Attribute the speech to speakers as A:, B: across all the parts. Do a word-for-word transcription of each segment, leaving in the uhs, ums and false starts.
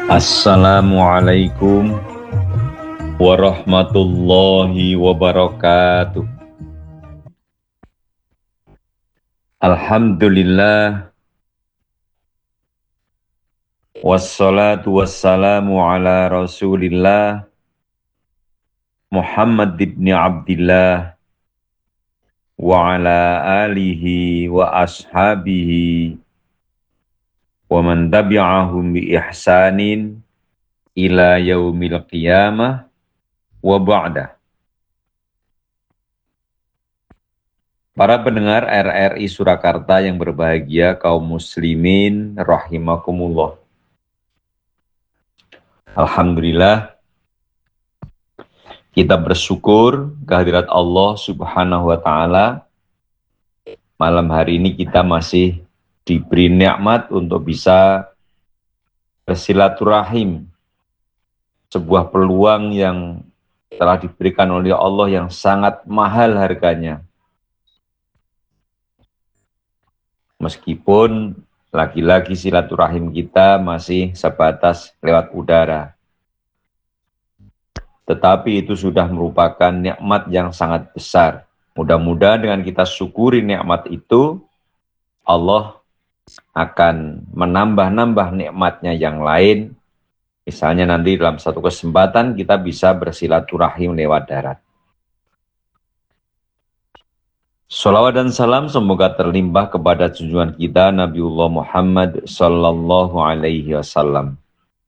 A: Assalamualaikum warahmatullahi wabarakatuh. Alhamdulillah, wassalatu wassalamu ala rasulillah Muhammad ibn Abdillah wa ala alihi wa ashabihi wa man tabi'ahum bi ihsanin ila yaumil qiyamah wa ba'da. Para pendengar R R I Surakarta yang berbahagia, kaum muslimin rahimakumullah. Alhamdulillah, kita bersyukur kehadirat Allah Subhanahu wa Ta'ala. Malam hari ini kita masih diberi nikmat untuk bisa bersilaturahim, sebuah peluang yang telah diberikan oleh Allah yang sangat mahal harganya. Meskipun lagi-lagi silaturahim kita masih sebatas lewat udara, tetapi itu sudah merupakan nikmat yang sangat besar. Mudah-mudahan dengan kita syukuri nikmat itu, Allah akan menambah-nambah nikmatnya yang lain. Misalnya nanti dalam satu kesempatan kita bisa bersilaturahim lewat darat. Shalawat dan salam semoga terlimpah kepada junjungan kita Nabiullah Muhammad sallallahu alaihi wasallam.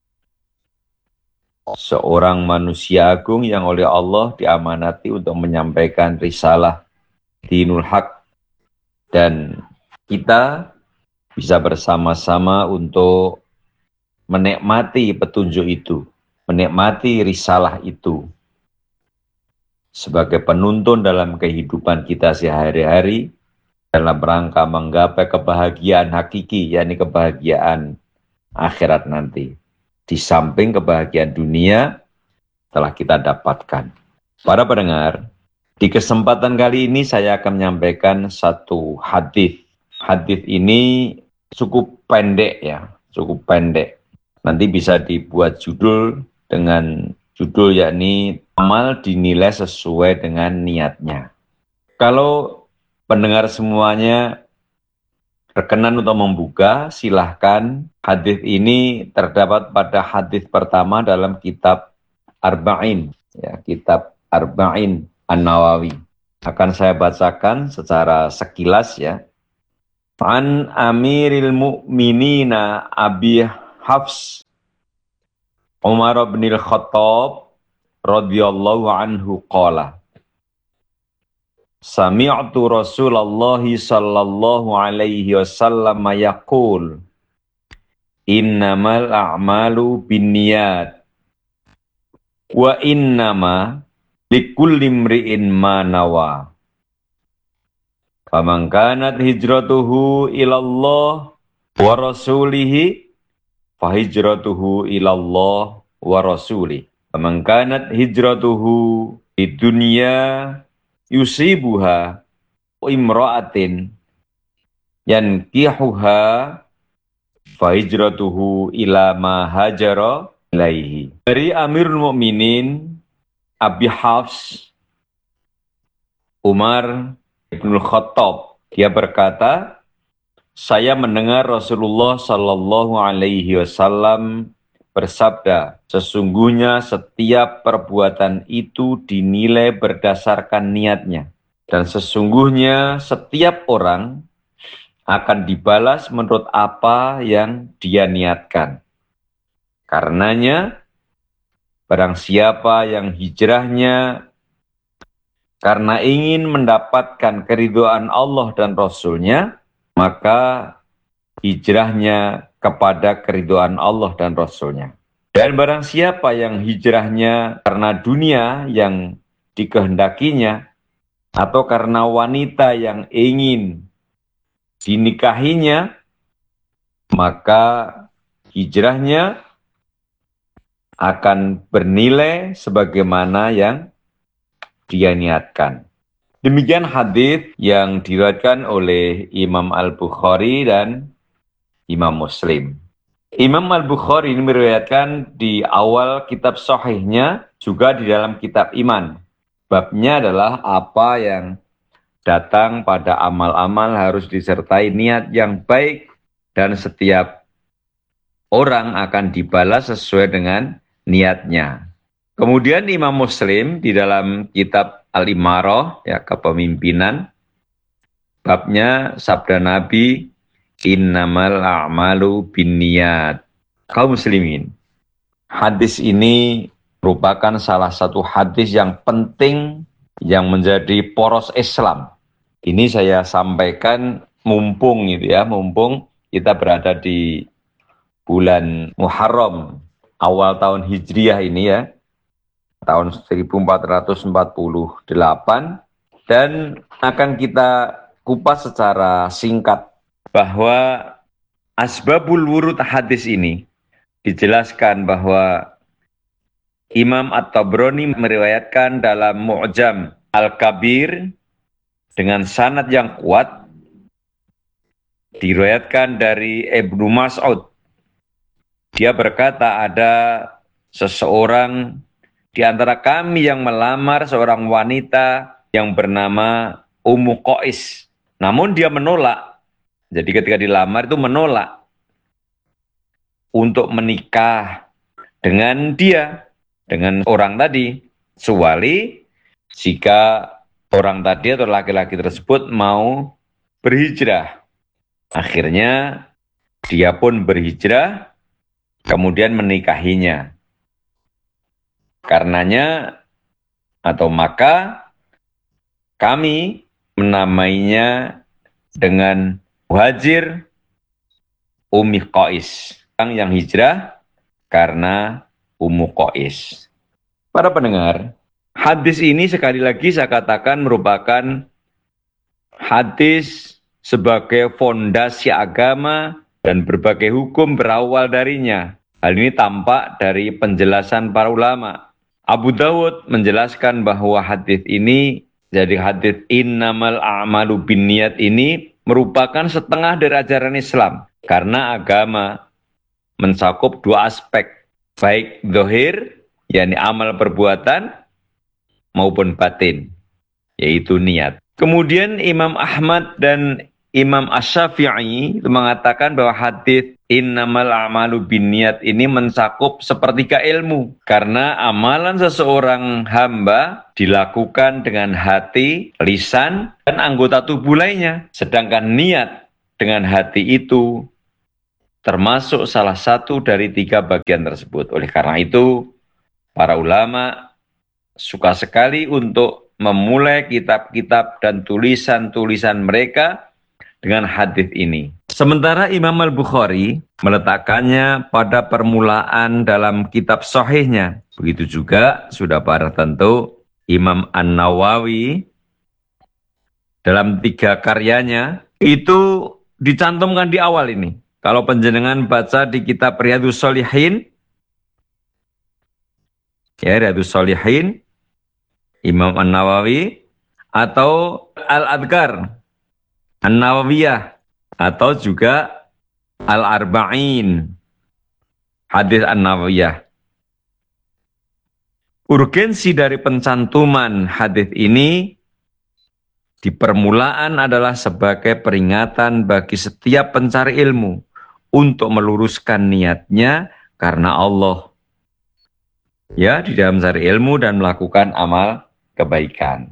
A: Seorang manusia agung yang oleh Allah diamanati untuk menyampaikan risalah dinul haq, dan kita bisa bersama-sama untuk menikmati petunjuk itu, menikmati risalah itu sebagai penuntun dalam kehidupan kita sehari-hari dalam rangka menggapai kebahagiaan hakiki, yakni kebahagiaan akhirat nanti. Di samping kebahagiaan dunia telah kita dapatkan. Para pendengar, di kesempatan kali ini saya akan menyampaikan satu hadis. Hadis ini cukup pendek ya, cukup pendek. Nanti bisa dibuat judul dengan judul yakni amal dinilai sesuai dengan niatnya. Kalau pendengar semuanya berkenan untuk membuka, silahkan. Hadis ini terdapat pada hadis pertama dalam kitab Arba'in, ya, kitab Arba'in An-Nawawi. Akan saya bacakan secara sekilas ya. An Amiril Mu'minina Abi Hafs Umar bin Al-Khattab radhiyallahu anhu qala, Sami'tu Rasulullah sallallahu alaihi wasallam yaqul, innamal a'malu binniyat wa innama likulli imri'in ma nawa. Faman kanat hijratuhu ilallah wa rasulihi fa hijratuhu ilallah wa rasulih. Faman kanat hijratuhu lidunya yusibuha wa imra'atin yankihuha fa hijratuhu ila ma hajara ilaihi. Dari Amirul Mukminin Abi Hafs Umar Ibnul Khattab, dia berkata, saya mendengar Rasulullah sallallahu alaihi wasallam bersabda, sesungguhnya setiap perbuatan itu dinilai berdasarkan niatnya, dan sesungguhnya setiap orang akan dibalas menurut apa yang dia niatkan. Karenanya, barang siapa yang hijrahnya karena ingin mendapatkan keridhaan Allah dan Rasul-Nya, maka hijrahnya kepada keridhaan Allah dan Rasul-Nya. Dan barang siapa yang hijrahnya karena dunia yang dikehendakinya, atau karena wanita yang ingin dinikahinya, maka hijrahnya akan bernilai sebagaimana yang dia niatkan. Demikian hadis yang diriwayatkan oleh Imam Al-Bukhari dan Imam Muslim. Imam Al-Bukhari ini meriwayatkan di awal kitab sahihnya, juga di dalam kitab iman. Babnya adalah apa yang datang pada amal-amal harus disertai niat yang baik, dan setiap orang akan dibalas sesuai dengan niatnya. Kemudian Imam Muslim di dalam kitab Al-Imarah, ya, kepemimpinan, babnya sabda Nabi, innamal a'malu binniyat. Kaum muslimin, hadis ini merupakan salah satu hadis yang penting yang menjadi poros Islam. Ini saya sampaikan mumpung gitu ya, mumpung kita berada di bulan Muharram, awal tahun Hijriah ini ya, tahun seribu empat ratus empat puluh delapan, dan akan kita kupas secara singkat bahwa asbabul wurud hadis ini dijelaskan bahwa Imam At-Tabrani meriwayatkan dalam Mu'jam Al-Kabir dengan sanad yang kuat, diriwayatkan dari Ibnu Mas'ud. Dia berkata, ada seseorang di antara kami yang melamar seorang wanita yang bernama Ummu Qais. Namun dia menolak. Jadi ketika dilamar itu menolak untuk menikah dengan dia, dengan orang tadi, kecuali jika orang tadi atau laki-laki tersebut mau berhijrah. Akhirnya dia pun berhijrah, kemudian menikahinya. Karenanya atau maka kami menamainya dengan Muhajir Ummi Qais, orang yang hijrah karena Ummu Qais. Para pendengar, hadis ini sekali lagi saya katakan merupakan hadis sebagai fondasi agama dan berbagai hukum berawal darinya. Hal ini tampak dari penjelasan para ulama. Abu Dawud menjelaskan bahwa hadis ini, jadi hadis innamal a'malu binniyat ini merupakan setengah dari ajaran Islam, karena agama mencakup dua aspek, baik zahir, yakni amal perbuatan, maupun batin, yaitu niat. Kemudian Imam Ahmad dan Imam Asy-Syafi'i mengatakan bahwa hadis innamal a'malu binniyat ini mencakup sepertiga ilmu, karena amalan seseorang hamba dilakukan dengan hati, lisan, dan anggota tubuh lainnya. Sedangkan niat dengan hati itu termasuk salah satu dari tiga bagian tersebut. Oleh karena itu, para ulama suka sekali untuk memulai kitab-kitab dan tulisan-tulisan mereka dengan hadis ini. Sementara Imam Al-Bukhari meletakkannya pada permulaan dalam kitab sahihnya. Begitu juga sudah pada tentu Imam An-Nawawi dalam tiga karyanya itu dicantumkan di awal ini. Kalau penjenengan baca di kitab Riyadhus Shalihin, ya Riyadhus Shalihin, Imam An-Nawawi, atau Al-Adhkar An-Nawawiyah, atau juga Al-Arba'in Hadis An-Nawawiyah. Urgensi dari pencantuman hadis ini di permulaan adalah sebagai peringatan bagi setiap pencari ilmu untuk meluruskan niatnya karena Allah, ya, di dalam mencari ilmu dan melakukan amal kebaikan.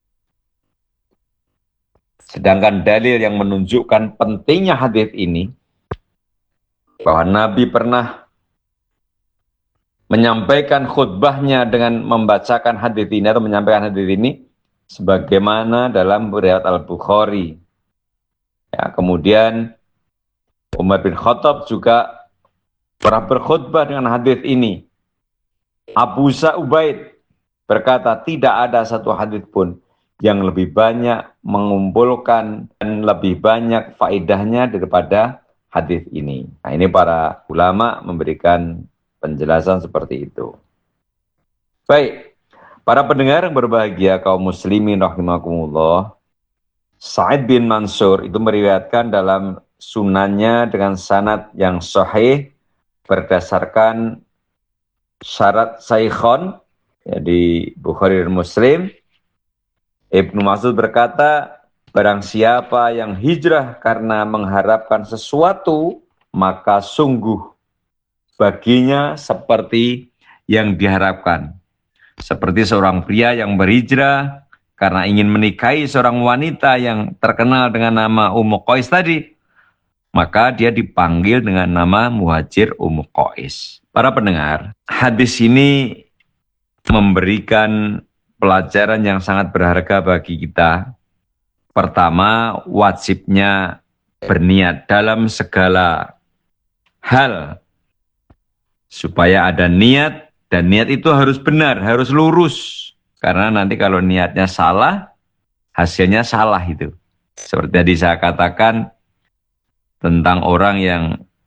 A: Sedangkan dalil yang menunjukkan pentingnya hadis ini, bahwa Nabi pernah menyampaikan khutbahnya dengan membacakan hadis ini atau menyampaikan hadis ini, sebagaimana dalam riwayat Al-Bukhari. Ya, kemudian Umar bin Khattab juga pernah berkhutbah dengan hadis ini. Abu Sa'ubaid berkata, tidak ada satu hadis pun yang lebih banyak mengumpulkan dan lebih banyak faedahnya daripada hadis ini. Nah, ini para ulama memberikan penjelasan seperti itu. Baik, para pendengar yang berbahagia kaum muslimin rahimakumullah, Sa'id bin Mansur itu meriwayatkan dalam sunannya dengan sanad yang sahih berdasarkan syarat Saikhon, jadi Bukhari dan Muslim. Ibnu Mas'ud berkata, barang siapa yang hijrah karena mengharapkan sesuatu, maka sungguh baginya seperti yang diharapkan. Seperti seorang pria yang berhijrah karena ingin menikahi seorang wanita yang terkenal dengan nama Ummu Qais tadi, maka dia dipanggil dengan nama Muhajir Ummu Qais. Para pendengar, hadis ini memberikan pelajaran yang sangat berharga bagi kita. Pertama, wajibnya berniat dalam segala hal, supaya ada niat, dan niat itu harus benar, harus lurus. Karena nanti kalau niatnya salah, hasilnya salah itu. Seperti tadi saya katakan tentang orang yang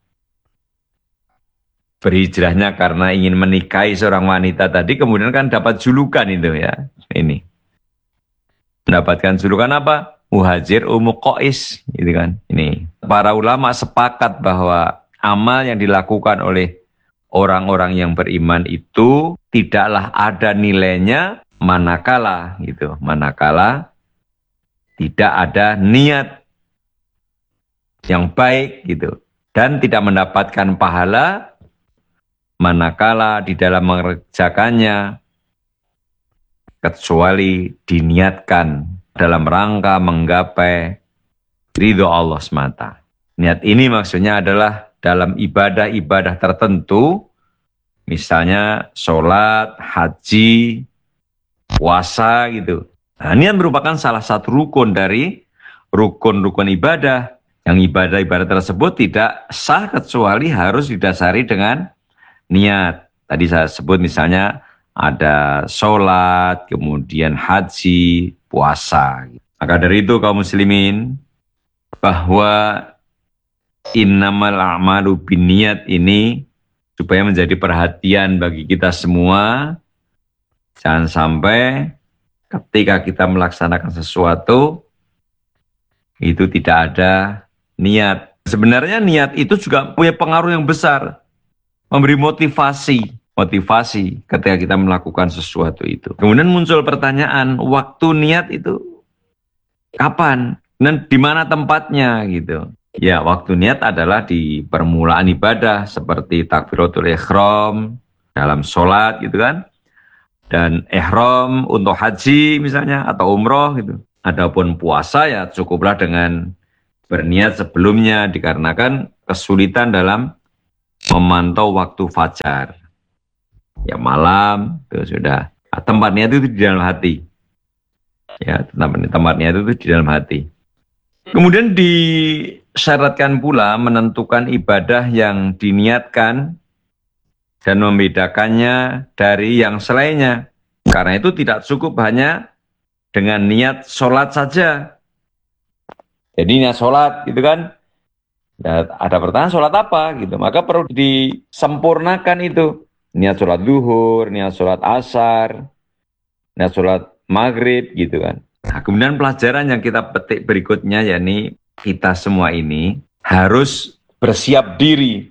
A: berhijrahnya karena ingin menikahi seorang wanita tadi, kemudian kan dapat julukan itu ya. Ini. Mendapatkan julukan apa? Muhajir Ummu Qais, gitu kan. Ini. Para ulama sepakat bahwa amal yang dilakukan oleh orang-orang yang beriman itu tidaklah ada nilainya manakala gitu, manakala tidak ada niat yang baik gitu, dan tidak mendapatkan pahala manakala di dalam mengerjakannya kecuali diniatkan dalam rangka menggapai ridho Allah semata. Niat ini maksudnya adalah dalam ibadah-ibadah tertentu, misalnya sholat, haji, puasa gitu. Nah, niat merupakan salah satu rukun dari rukun-rukun ibadah. Yang ibadah-ibadah tersebut tidak sah kecuali harus didasari dengan niat. Tadi saya sebut misalnya ada sholat, kemudian haji, puasa. Maka dari itu kaum muslimin, bahwa innamal a'malu binniyat ini supaya menjadi perhatian bagi kita semua. Jangan sampai ketika kita melaksanakan sesuatu itu tidak ada niat. Sebenarnya niat itu juga punya pengaruh yang besar, memberi motivasi, motivasi ketika kita melakukan sesuatu itu. Kemudian muncul pertanyaan, waktu niat itu kapan dan di mana tempatnya gitu. Ya, waktu niat adalah di permulaan ibadah seperti takbiratul ihram dalam sholat gitu kan, dan ihram untuk haji misalnya atau umroh gitu. Adapun puasa ya cukuplah dengan berniat sebelumnya, dikarenakan kesulitan dalam memantau waktu fajar. Ya malam itu sudah. Nah, tempat niat itu di dalam hati. Ya, tempat, tempat niat itu di dalam hati. Kemudian disyaratkan pula menentukan ibadah yang diniatkan dan membedakannya dari yang selainnya. Karena itu tidak cukup hanya dengan niat sholat saja. Jadi niat sholat gitu kan, ya, ada pertanyaan sholat apa gitu, maka perlu disempurnakan itu. Niat sholat zuhur, niat sholat asar, niat sholat maghrib gitu kan. Nah, kemudian pelajaran yang kita petik berikutnya, yakni kita semua ini harus bersiap diri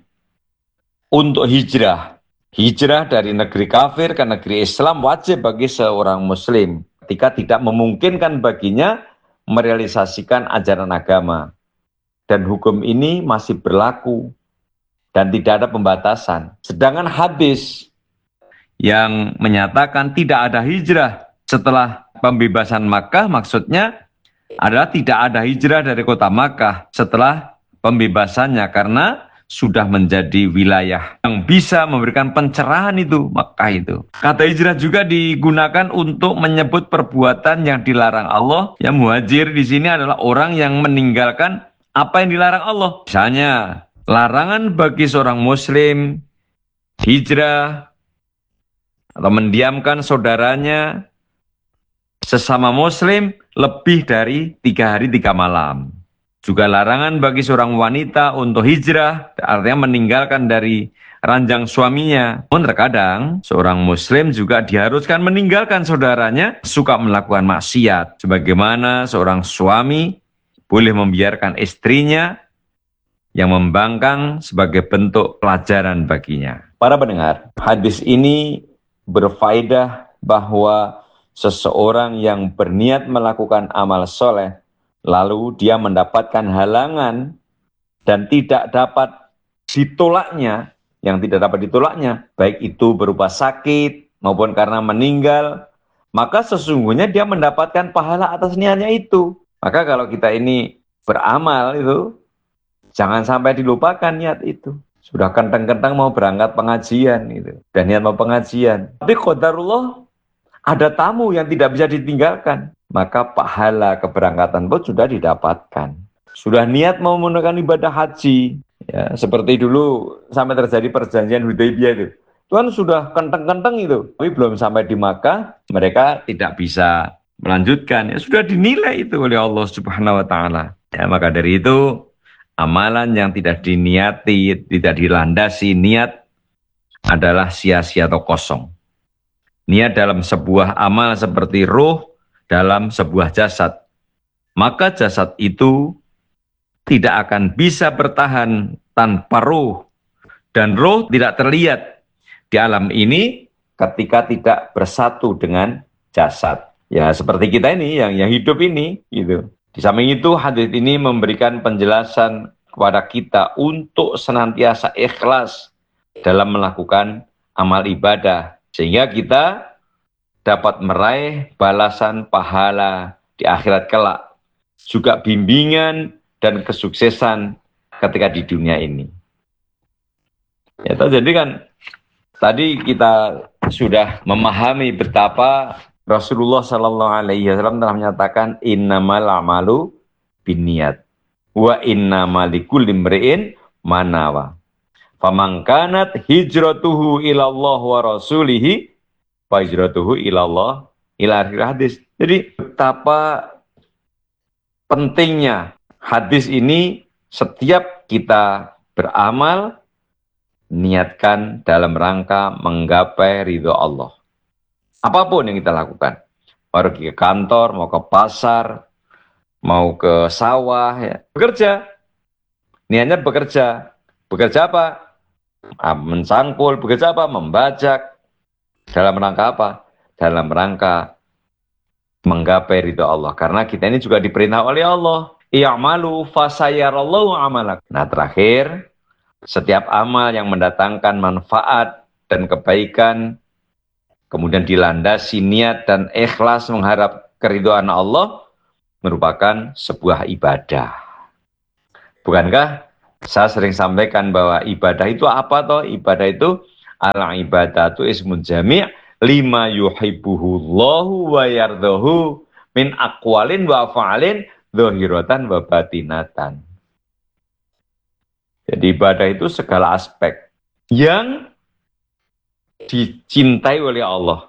A: untuk hijrah. Hijrah dari negeri kafir ke negeri Islam wajib bagi seorang muslim ketika tidak memungkinkan baginya merealisasikan ajaran agama. Dan hukum ini masih berlaku dan tidak ada pembatasan. Sedangkan hadis yang menyatakan tidak ada hijrah setelah pembebasan Makkah, maksudnya adalah tidak ada hijrah dari kota Makkah setelah pembebasannya, karena sudah menjadi wilayah yang bisa memberikan pencerahan itu, Makkah itu. Kata hijrah juga digunakan untuk menyebut perbuatan yang dilarang Allah. Yang muhajir di sini adalah orang yang meninggalkan apa yang dilarang Allah. Misalnya, larangan bagi seorang muslim hijrah atau mendiamkan saudaranya sesama muslim lebih dari tiga hari tiga malam. Juga larangan bagi seorang wanita untuk hijrah, artinya meninggalkan dari ranjang suaminya. Pun terkadang seorang muslim juga diharuskan meninggalkan saudaranya suka melakukan maksiat. Sebagaimana seorang suami boleh membiarkan istrinya yang membangkang sebagai bentuk pelajaran baginya. Para pendengar, hadis ini berfaedah bahwa seseorang yang berniat melakukan amal soleh, lalu dia mendapatkan halangan dan tidak dapat ditolaknya, yang tidak dapat ditolaknya, baik itu berupa sakit maupun karena meninggal, maka sesungguhnya dia mendapatkan pahala atas niatnya itu. Maka kalau kita ini beramal itu, jangan sampai dilupakan niat itu. Sudah kentang-kentang mau berangkat pengajian gitu, dan niat mau pengajian. Tapi qadarullah ada tamu yang tidak bisa ditinggalkan, maka pahala keberangkatan pun sudah didapatkan. Sudah niat mau menunaikan ibadah haji, ya seperti dulu sampai terjadi perjanjian Hudaybiyah itu. Tuhan sudah kentang-kentang itu, tapi belum sampai di Makkah, mereka tidak bisa melanjutkan. Ya sudah dinilai itu oleh Allah Subhanahu wa taala. Ya, maka dari itu amalan yang tidak diniati, tidak dilandasi niat adalah sia-sia atau kosong. Niat dalam sebuah amal seperti ruh dalam sebuah jasad. Maka jasad itu tidak akan bisa bertahan tanpa ruh. Dan ruh tidak terlihat di alam ini ketika tidak bersatu dengan jasad. Ya seperti kita ini, yang, yang hidup ini, gitu. Di samping itu, hadis ini memberikan penjelasan kepada kita untuk senantiasa ikhlas dalam melakukan amal ibadah, sehingga kita dapat meraih balasan pahala di akhirat kelak, juga bimbingan dan kesuksesan ketika di dunia ini. Ya, jadi kan tadi kita sudah memahami betapa Rasulullah Shallallahu Alaihi Wasallam telah menyatakan innamal amalu binniyat wa innamal likulli imri'in manawa. Famangkanat hijratuhu ilallah wa rasulihi fa hijratuhu ilallah ila akhir hadis. Jadi betapa pentingnya hadis ini. Setiap kita beramal, niatkan dalam rangka menggapai ridho Allah. Apapun yang kita lakukan, mau pergi ke kantor, mau ke pasar, mau ke sawah, ya. Bekerja, niatnya bekerja. Bekerja apa? Mencangkul, bekerja apa? Membajak. Dalam rangka apa? Dalam rangka menggapai ridho Allah. Karena kita ini juga diperintah oleh Allah. I'malu fasayarallahu amalak. Nah terakhir, setiap amal yang mendatangkan manfaat dan kebaikan, kemudian dilandasi niat dan ikhlas mengharap keridhaan Allah, merupakan sebuah ibadah. Bukankah saya sering sampaikan bahwa ibadah itu apa toh? Ibadah itu al-ibadatu ismun jami' lima yuhibbuhullahu wa yardahu min aqwalin wa fa'alin dzahiratan wa batinatan. Jadi ibadah itu segala aspek yang dicintai oleh Allah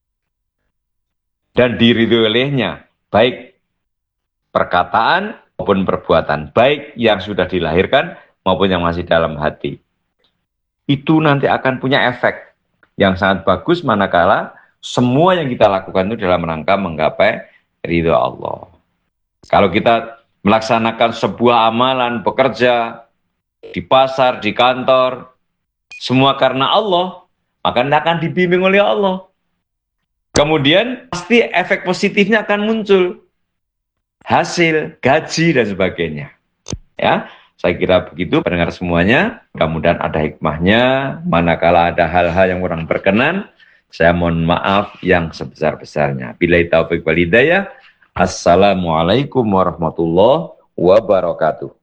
A: dan diridhoi olehnya, baik perkataan maupun perbuatan, baik yang sudah dilahirkan maupun yang masih dalam hati. Itu nanti akan punya efek yang sangat bagus manakala semua yang kita lakukan itu dalam rangka menggapai ridho Allah. Kalau kita melaksanakan sebuah amalan, bekerja di pasar, di kantor, semua karena Allah, maka anda akan dibimbing oleh Allah. Kemudian pasti efek positifnya akan muncul, hasil, gaji dan sebagainya. Ya, saya kira begitu pendengar semuanya. Mudah-mudahan ada hikmahnya. Manakala ada hal-hal yang kurang berkenan, saya mohon maaf yang sebesar-besarnya. Billahi taufiq wal hidayah. Assalamualaikum warahmatullahi wabarakatuh.